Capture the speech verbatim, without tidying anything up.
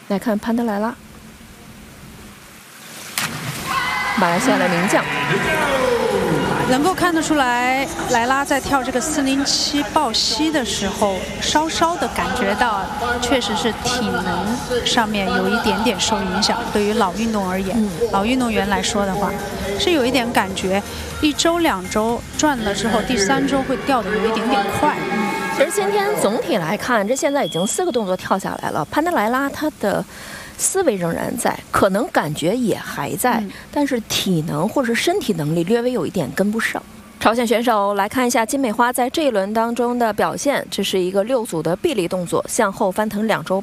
来看潘德莱拉，马来西亚的名将。 能够看得出来，莱拉在跳这个四零七抱膝的时候，稍稍的感觉到，确实是体能上面有一点点受影响。对于老运动而言，嗯、老运动员来说的话，是有一点感觉，一周两周转了之后，第三周会掉的有一点点快。嗯， 其实今天总体来看，这现在已经四个动作跳下来了，潘德莱拉他的 思维仍然在，可能感觉也还在，嗯、但是体能或者身体能力略微有一点跟不上。朝鲜选手来看一下金美花在这一轮当中的表现，这是一个六组的臂力动作，向后翻腾两周